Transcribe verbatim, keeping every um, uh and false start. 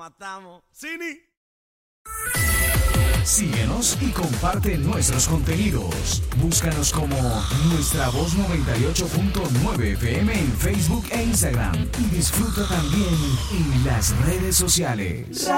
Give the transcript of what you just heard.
matamos. Cini. Síguenos y comparte nuestros contenidos. Búscanos como Nuestra Voz noventa y ocho punto nueve F M en Facebook e Instagram. Y disfruta también en las redes sociales.